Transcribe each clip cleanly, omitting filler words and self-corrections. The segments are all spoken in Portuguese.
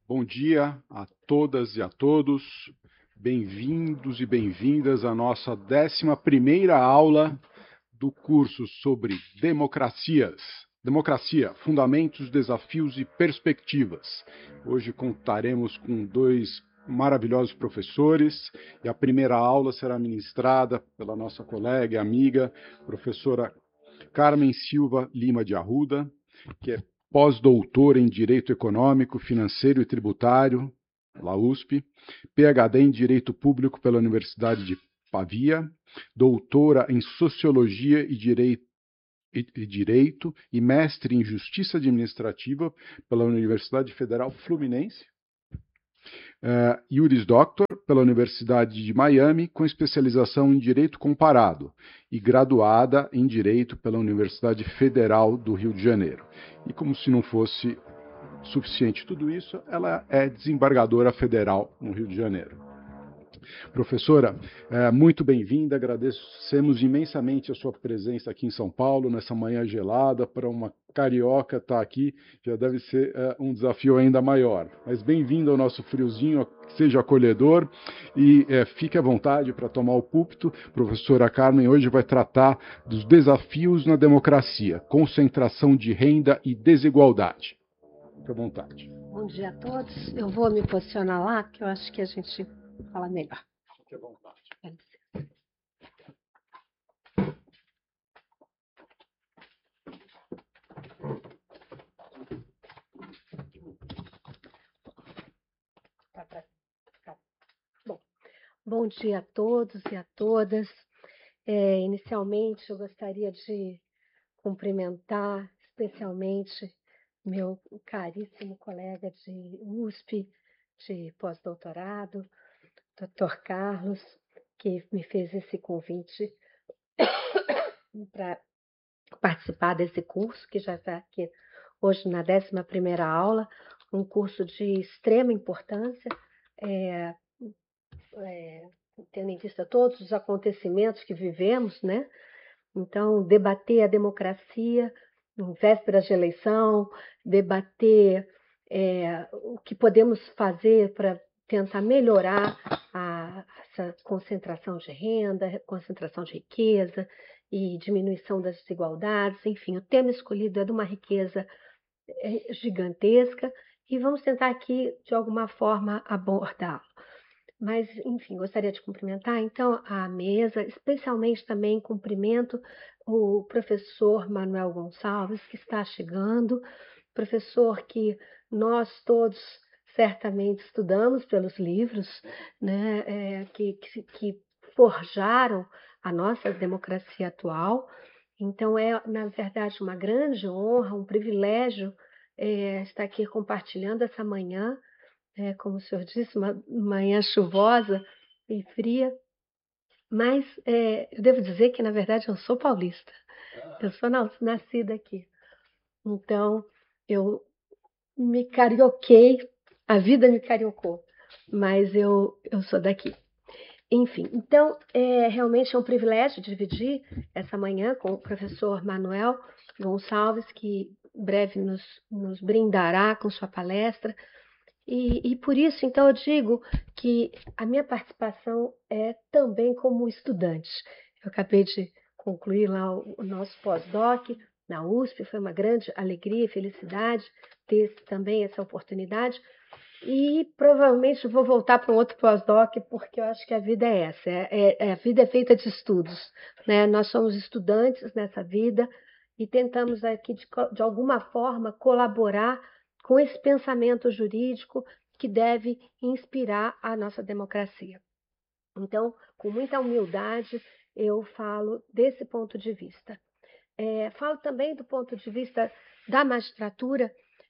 Bom dia a todas e a todos. Bem-vindos e bem-vindas à nossa 11ª aula do curso sobre democracia, fundamentos, desafios e perspectivas. Hoje contaremos com dois maravilhosos professores e a primeira aula será ministrada pela nossa colega e amiga, professora Carmen Silva Lima de Arruda, que é pós-doutora em Direito Econômico, Financeiro e Tributário, pela USP, PhD em Direito Público pela Universidade de Pavia, doutora em Sociologia e Direito e mestre em Justiça Administrativa pela Universidade Federal Fluminense, Juris Doctor pela Universidade de Miami, com especialização em Direito Comparado, e graduada em Direito pela Universidade Federal do Rio de Janeiro. E como se não fosse suficiente tudo isso, ela é desembargadora federal no Rio de Janeiro. Professora, muito bem-vinda, agradecemos imensamente a sua presença aqui em São Paulo, nessa manhã gelada. Para uma carioca estar aqui já deve ser um desafio ainda maior. Mas bem-vindo ao nosso friozinho, seja acolhedor e fique à vontade para tomar o púlpito. Professora Carmen hoje vai tratar dos desafios na democracia, concentração de renda e desigualdade. Fique à vontade. Bom dia a todos. Eu vou me posicionar lá, que eu acho que a gente fala melhor. Fique à vontade. Bom dia a todos e a todas. Inicialmente, eu gostaria de cumprimentar especialmente meu caríssimo colega de USP, de pós-doutorado, Dr. Carlos, que me fez esse convite para participar desse curso, que já está aqui hoje na 11ª aula, um curso de extrema importância, tendo em vista todos os acontecimentos que vivemos, né? Então, debater a democracia em vésperas de eleição, debater o que podemos fazer para tentar melhorar essa concentração de renda, concentração de riqueza e diminuição das desigualdades. Enfim, o tema escolhido é de uma riqueza gigantesca e vamos tentar aqui, de alguma forma, abordá-lo. Mas, enfim, gostaria de cumprimentar, então, a mesa, especialmente também cumprimento o professor Manuel Gonçalves, que está chegando, professor que nós todos certamente estudamos pelos livros, né, que forjaram a nossa democracia atual. Então, é, na verdade, uma grande honra, um privilégio estar aqui compartilhando essa manhã, como o senhor disse, uma manhã chuvosa e fria, mas eu devo dizer que, na verdade, eu sou paulista. Eu sou nascida aqui. Então, eu me carioquei, a vida me cariocou, mas eu sou daqui. Enfim, então, realmente é um privilégio dividir essa manhã com o professor Manuel Gonçalves, que em breve nos brindará com sua palestra. E por isso, então, eu digo que a minha participação é também como estudante. Eu acabei de concluir lá o nosso pós-doc na USP, foi uma grande alegria e felicidade ter também essa oportunidade. E provavelmente vou voltar para um outro pós-doc, porque eu acho que a vida é essa, a vida é feita de estudos, né? Nós somos estudantes nessa vida e tentamos aqui, de alguma forma, colaborar com esse pensamento jurídico que deve inspirar a nossa democracia. Então, com muita humildade, eu falo desse ponto de vista. Falo também do ponto de vista da magistratura.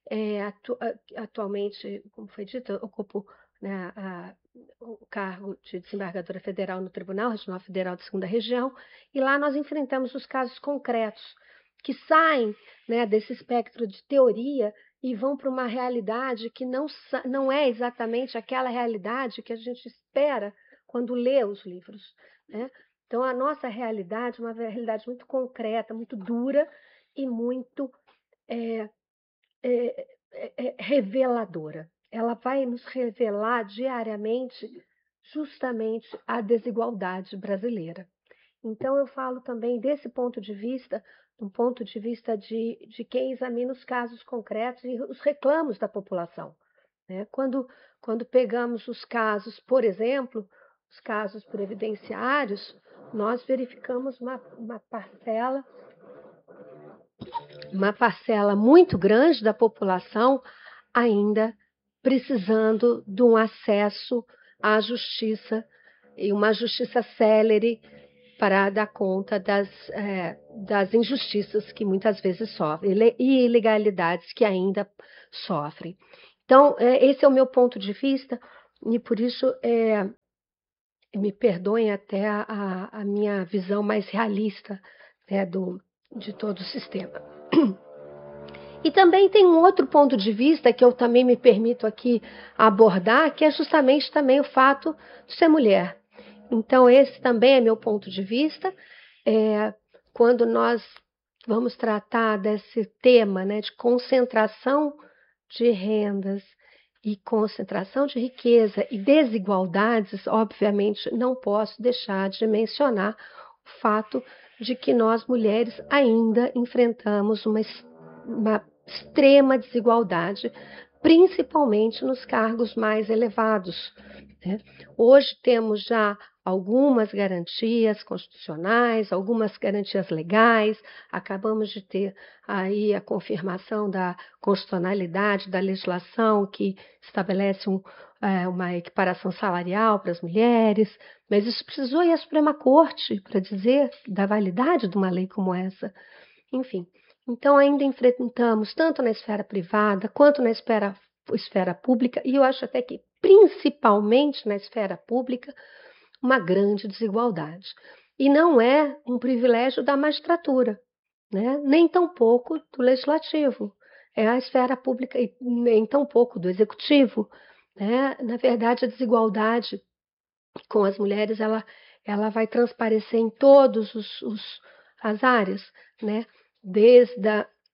Atualmente, como foi dito, ocupo, né, o cargo de desembargadora federal no Tribunal Regional Federal de Segunda Região, e lá nós enfrentamos os casos concretos que saem, né, desse espectro de teoria e vão para uma realidade que não é exatamente aquela realidade que a gente espera quando lê os livros, né? Então, a nossa realidade é uma realidade muito concreta, muito dura e muito reveladora. ela vai nos revelar diariamente justamente a desigualdade brasileira. Então, eu falo também desse ponto de vista, um ponto de vista de quem examina os casos concretos e os reclamos da população, né? Quando pegamos os casos, por exemplo, os casos previdenciários, nós verificamos uma parcela muito grande da população ainda precisando de um acesso à justiça e uma justiça célere para dar conta das injustiças que muitas vezes sofrem e ilegalidades que ainda sofrem. Então, esse é o meu ponto de vista e por isso me perdoem até a minha visão mais realista, né, de todo o sistema. E também tem um outro ponto de vista que eu também me permito aqui abordar, que é justamente também o fato de ser mulher. Então, esse também é meu ponto de vista. Quando nós vamos tratar desse tema, né, de concentração de rendas e concentração de riqueza e desigualdades, obviamente não posso deixar de mencionar o fato de que nós mulheres ainda enfrentamos uma extrema desigualdade, principalmente nos cargos mais elevados, né? Hoje temos já algumas garantias constitucionais, algumas garantias legais, acabamos de ter aí a confirmação da constitucionalidade da legislação que estabelece uma equiparação salarial para as mulheres, mas isso precisou ir à Suprema Corte para dizer da validade de uma lei como essa. Enfim, então ainda enfrentamos tanto na esfera privada quanto na esfera pública, e eu acho até que principalmente na esfera pública, uma grande desigualdade. E não é um privilégio da magistratura, né? Nem tampouco do legislativo. É a esfera pública e nem tampouco do executivo, né? Na verdade, a desigualdade com as mulheres ela vai transparecer em todas as áreas, né? Desde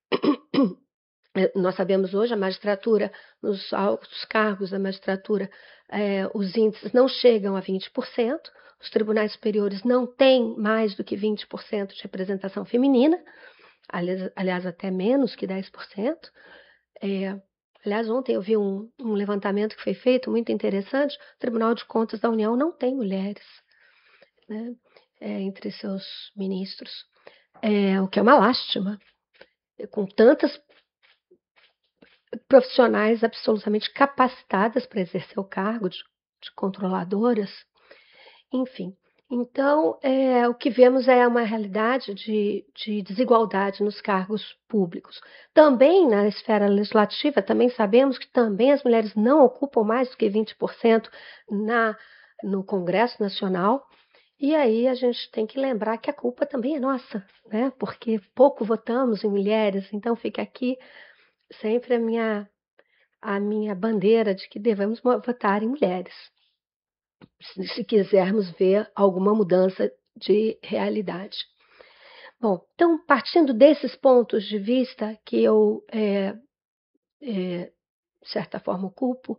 nós sabemos hoje, a magistratura, nos altos cargos da magistratura, os índices não chegam a 20%, os tribunais superiores não têm mais do que 20% de representação feminina, aliás, até menos que 10%. Aliás, ontem eu vi um levantamento que foi feito, muito interessante, o Tribunal de Contas da União não tem mulheres, né, entre seus ministros, o que é uma lástima, com tantas profissionais absolutamente capacitadas para exercer o cargo de controladoras, enfim. Então, o que vemos é uma realidade de desigualdade nos cargos públicos. Também na esfera legislativa, também sabemos que também as mulheres não ocupam mais do que 20% no Congresso Nacional, e aí a gente tem que lembrar que a culpa também é nossa, né? Porque pouco votamos em mulheres, então fica aqui sempre a minha bandeira de que devemos votar em mulheres, se quisermos ver alguma mudança de realidade. Bom, então, partindo desses pontos de vista que eu, de certa forma, ocupo,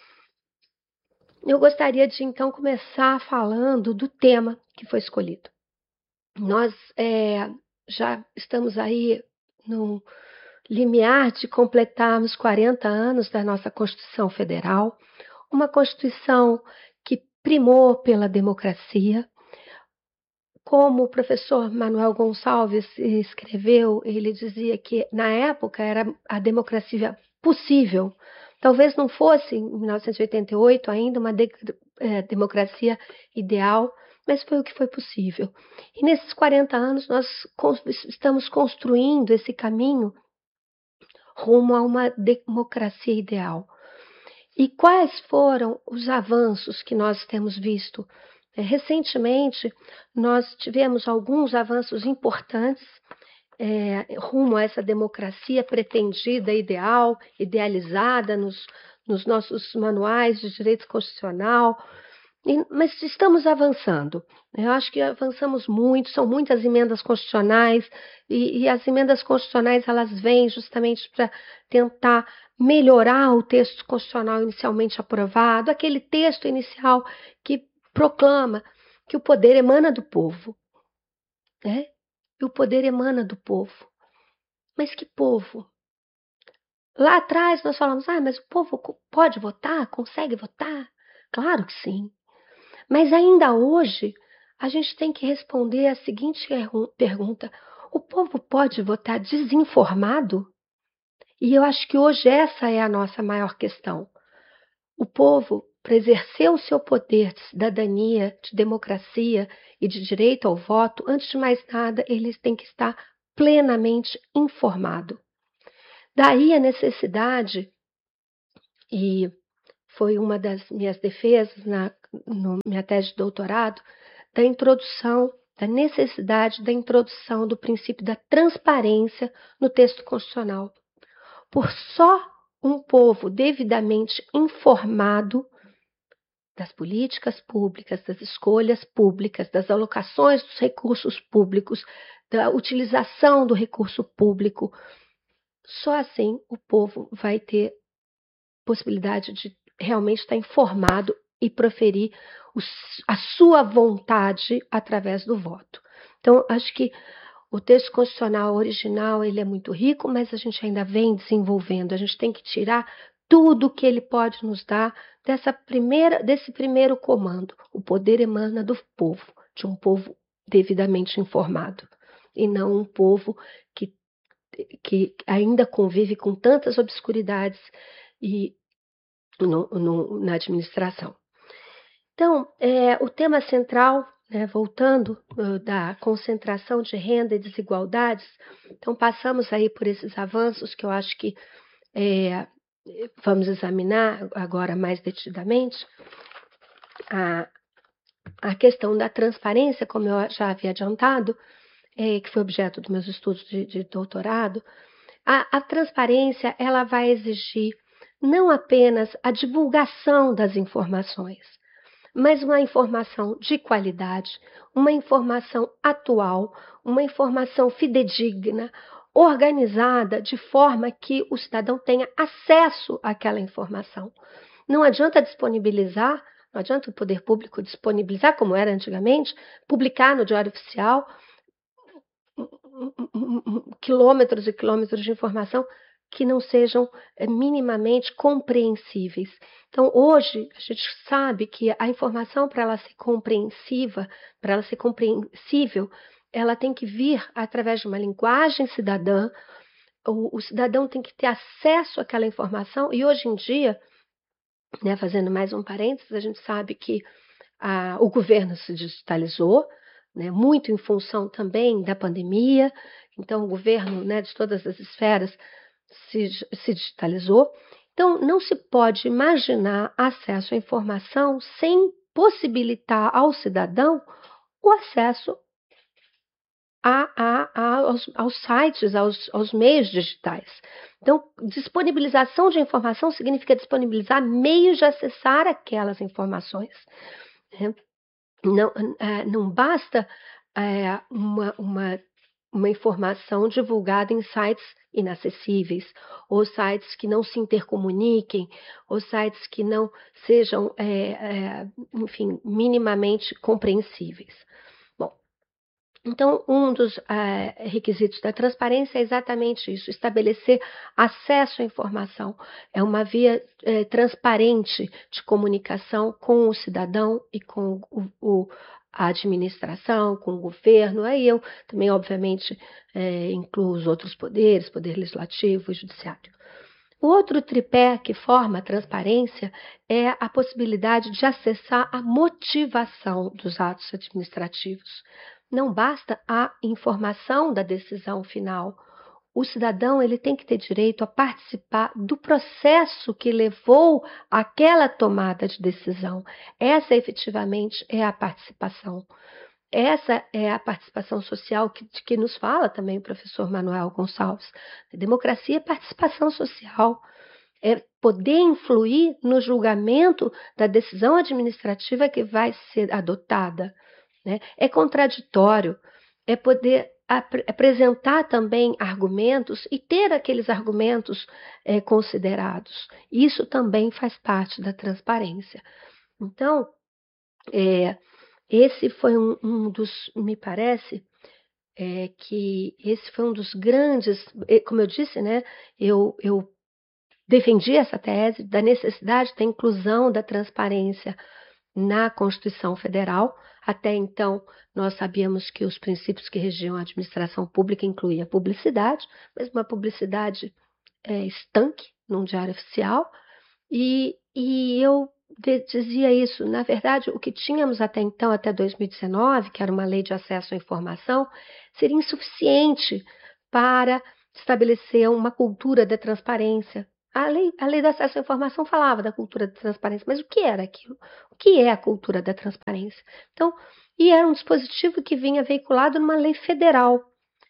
eu gostaria de, então, começar falando do tema que foi escolhido. Nós já estamos aí no limiar de completarmos 40 anos da nossa Constituição Federal, uma Constituição que primou pela democracia. Como o professor Manuel Gonçalves escreveu, ele dizia que na época era a democracia possível. Talvez não fosse, em 1988, ainda uma democracia ideal, mas foi o que foi possível. E nesses 40 anos nós estamos construindo esse caminho rumo a uma democracia ideal. E quais foram os avanços que nós temos visto? Recentemente, nós tivemos alguns avanços importantes rumo a essa democracia pretendida, ideal, idealizada nos nossos manuais de direito constitucional, Mas estamos avançando. Eu acho que avançamos muito, são muitas emendas constitucionais, e as emendas constitucionais elas vêm justamente para tentar melhorar o texto constitucional inicialmente aprovado, aquele texto inicial que proclama que o poder emana do povo, né? E o poder emana do povo. Mas que povo? Lá atrás nós falamos, mas o povo pode votar? Consegue votar? Claro que sim. Mas ainda hoje, a gente tem que responder a seguinte pergunta: o povo pode votar desinformado? E eu acho que hoje essa é a nossa maior questão. O povo, para exercer o seu poder de cidadania, de democracia e de direito ao voto, antes de mais nada, eles têm que estar plenamente informado. Daí a necessidade, e foi uma das minhas defesas na minha tese de doutorado, da necessidade da introdução do princípio da transparência no texto constitucional. Por só um povo devidamente informado das políticas públicas, das escolhas públicas, das alocações dos recursos públicos, da utilização do recurso público, só assim o povo vai ter possibilidade de realmente estar informado e proferir a sua vontade através do voto. Então, acho que o texto constitucional original ele é muito rico, mas a gente ainda vem desenvolvendo. A gente tem que tirar tudo que ele pode nos dar desse primeiro comando. O poder emana do povo, de um povo devidamente informado, e não um povo que ainda convive com tantas obscuridades e na administração. Então, o tema central, voltando da concentração de renda e desigualdades, então passamos aí por esses avanços que eu acho que vamos examinar agora mais detidamente. A questão da transparência, como eu já havia adiantado, que foi objeto dos meus estudos de doutorado, a transparência ela vai exigir não apenas a divulgação das informações, mas uma informação de qualidade, uma informação atual, uma informação fidedigna, organizada de forma que o cidadão tenha acesso àquela informação. Não adianta disponibilizar, não adianta o poder público disponibilizar, como era antigamente, publicar no Diário Oficial quilômetros e quilômetros de informação que não sejam minimamente compreensíveis. Então, hoje, a gente sabe que a informação, para ela ser compreensiva, para ela ser compreensível, ela tem que vir através de uma linguagem cidadã. O cidadão tem que ter acesso àquela informação, e hoje em dia, fazendo mais um parênteses, a gente sabe que o governo se digitalizou, muito em função também da pandemia. Então, o governo de todas as esferas se digitalizou. Então, não se pode imaginar acesso à informação sem possibilitar ao cidadão o acesso aos sites, aos meios digitais. Então, disponibilização de informação significa disponibilizar meios de acessar aquelas informações. Não basta uma informação divulgada em sites inacessíveis, ou sites que não se intercomuniquem, ou sites que não sejam, enfim, minimamente compreensíveis. Bom, então, um dos requisitos da transparência é exatamente isso: estabelecer acesso à informação. É uma via transparente de comunicação com o cidadão e com a administração, com o governo. Aí eu também, obviamente, incluo os outros poderes, poder legislativo e judiciário. O outro tripé que forma a transparência é a possibilidade de acessar a motivação dos atos administrativos. Não basta a informação da decisão final. O cidadão ele tem que ter direito a participar do processo que levou àquela tomada de decisão. Essa efetivamente é a participação. Essa é a participação social que nos fala também o professor Manuel Gonçalves. A democracia é participação social. é poder influir no julgamento da decisão administrativa que vai ser adotada, né? É contraditório, é poder apresentar também argumentos e ter aqueles argumentos considerados. Isso também faz parte da transparência. Então, esse foi um dos, me parece, que esse foi um dos grandes, como eu disse, né? Eu defendi essa tese da necessidade da inclusão da transparência na Constituição Federal. Até então, nós sabíamos que os princípios que regiam a administração pública incluíam a publicidade, mas uma publicidade estanque num diário oficial, e eu dizia isso. Na verdade, o que tínhamos até então, até 2019, que era uma lei de acesso à informação, seria insuficiente para estabelecer uma cultura da transparência. A lei de acesso à informação falava da cultura da transparência, mas o que era aquilo? O que é a cultura da transparência? Então, e era um dispositivo que vinha veiculado numa lei federal.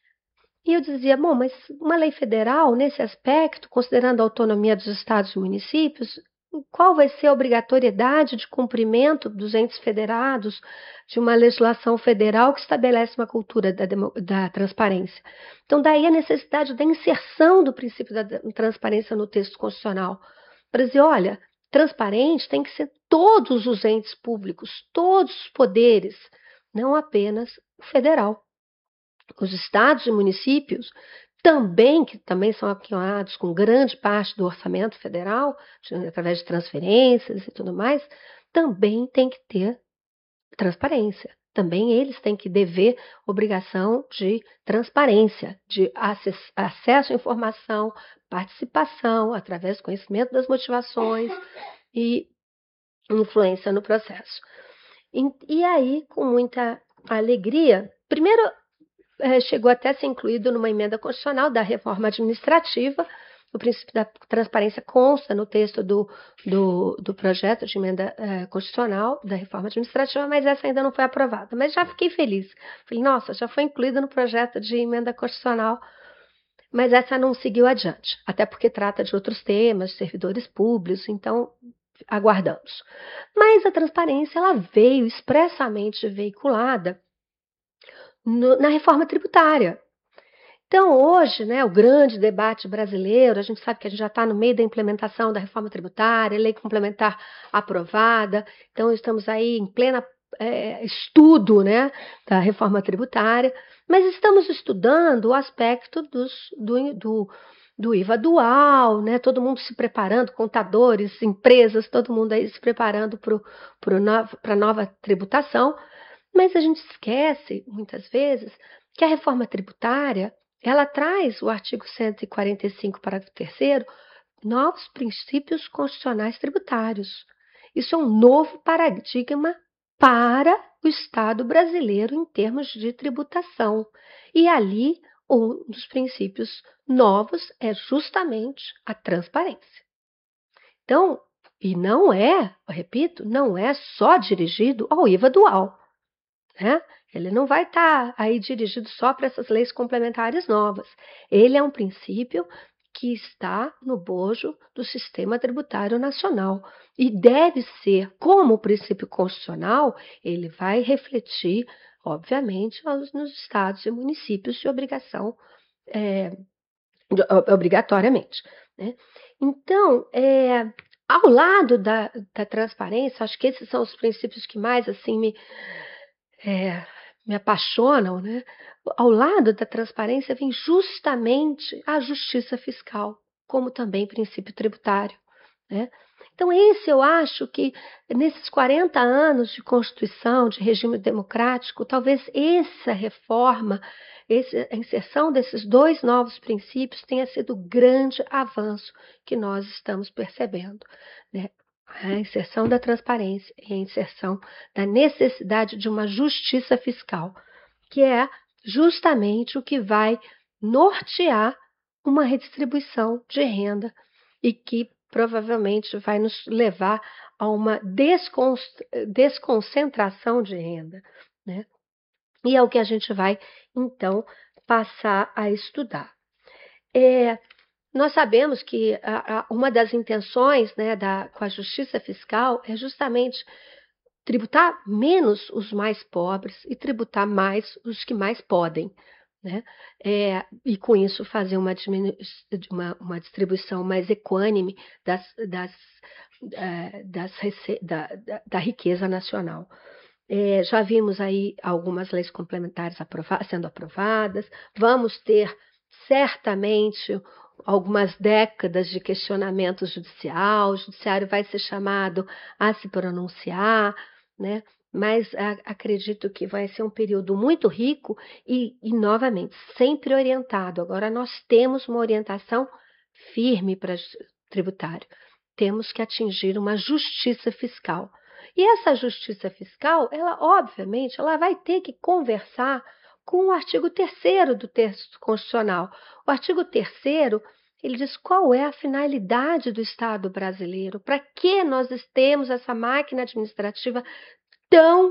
E eu dizia, bom, mas uma lei federal, nesse aspecto, considerando a autonomia dos estados e municípios, qual vai ser a obrigatoriedade de cumprimento dos entes federados de uma legislação federal que estabelece uma cultura da transparência? Então, daí a necessidade da inserção do princípio da transparência no texto constitucional. Para dizer, olha, transparente tem que ser todos os entes públicos, todos os poderes, não apenas o federal. Os estados e municípios também, que também são aquinados com grande parte do orçamento federal, através de transferências e tudo mais, também tem que ter transparência. Também eles têm que dever obrigação de transparência, de acesso à informação, participação, através do conhecimento das motivações e influência no processo. E aí, com muita alegria, primeiro, chegou até a ser incluído numa emenda constitucional da reforma administrativa. O princípio da transparência consta no texto do projeto de emenda constitucional da reforma administrativa, mas essa ainda não foi aprovada. Mas já fiquei feliz. Falei, nossa, já foi incluído no projeto de emenda constitucional, mas essa não seguiu adiante, até porque trata de outros temas, servidores públicos, então aguardamos. Mas a transparência ela veio expressamente veiculada na reforma tributária. Então, hoje, né, o grande debate brasileiro, a gente sabe que a gente já está no meio da implementação da reforma tributária, lei complementar aprovada, então estamos aí em plena estudo, né, da reforma tributária, mas estamos estudando o aspecto do IVA dual, né, todo mundo se preparando, contadores, empresas, todo mundo aí se preparando para a nova tributação, mas a gente esquece, muitas vezes, que a reforma tributária, ela traz o artigo 145, parágrafo 3º, novos princípios constitucionais tributários. Isso é um novo paradigma para o Estado brasileiro em termos de tributação. E ali, um dos princípios novos é justamente a transparência. Então, e não é, repito, não é só dirigido ao IVA dual. Né? Ele não vai estar aí dirigido só para essas leis complementares novas. Ele é um princípio que está no bojo do sistema tributário nacional e deve ser, como princípio constitucional, ele vai refletir, obviamente, nos estados e municípios de obrigação, obrigatoriamente. Né? Então, ao lado da transparência, acho que esses são os princípios que mais assim me apaixonam, né? Ao lado da transparência vem justamente a justiça fiscal, como também princípio tributário, né? Então, esse eu acho que nesses 40 anos de Constituição, de regime democrático, talvez essa reforma, a inserção desses dois novos princípios tenha sido o grande avanço que nós estamos percebendo, né? A inserção da transparência e a inserção da necessidade de uma justiça fiscal, que é justamente o que vai nortear uma redistribuição de renda e que provavelmente vai nos levar a uma desconcentração de renda, né? E é o que a gente vai, então, passar a estudar. Nós sabemos que uma das intenções, né, com a justiça fiscal é justamente tributar menos os mais pobres e tributar mais os que mais podem, né? E com isso fazer uma distribuição mais equânime da riqueza nacional. Já vimos aí algumas leis complementares sendo aprovadas, vamos ter certamente algumas décadas de questionamento judicial, o judiciário vai ser chamado a se pronunciar, né? Mas acredito que vai ser um período muito rico e novamente, sempre orientado. Agora, nós temos uma orientação firme para tributário. Temos que atingir uma justiça fiscal. E essa justiça fiscal, ela obviamente, ela vai ter que conversar com o artigo 3º do texto constitucional. O artigo 3º, ele diz qual é a finalidade do Estado brasileiro, para que nós temos essa máquina administrativa tão